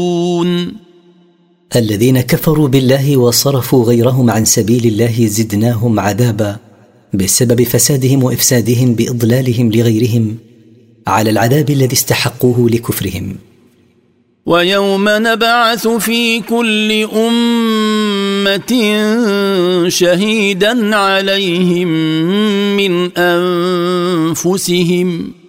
الذين كفروا بالله وصرفوا غيرهم عن سبيل الله زدناهم عذابا بسبب فسادهم وإفسادهم بإضلالهم لغيرهم على العذاب الذي استحقوه لكفرهم. ويوم نبعث في كل أمة شهيدا عليهم من أنفسهم